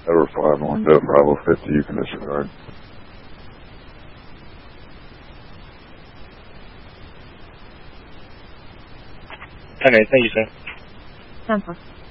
Ever 5 Delta Bravo 50, you can disregard. Okay, thank you, sir. 10-4.